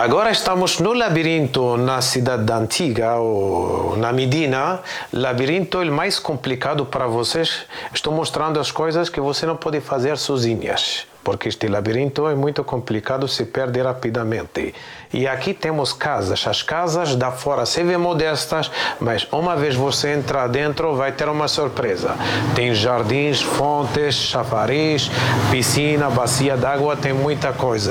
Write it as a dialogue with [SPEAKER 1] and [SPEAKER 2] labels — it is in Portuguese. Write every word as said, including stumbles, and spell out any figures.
[SPEAKER 1] Agora estamos no labirinto na cidade antiga, ou na Medina. Labirinto é o mais complicado para vocês. Estou mostrando as coisas que você não pode fazer sozinhas, porque este labirinto é muito complicado, se perde rapidamente. E aqui temos casas. As casas da fora se vê modestas, mas uma vez você entrar dentro, vai ter uma surpresa. Tem jardins, fontes, chafariz, piscina, bacia d'água, tem muita coisa.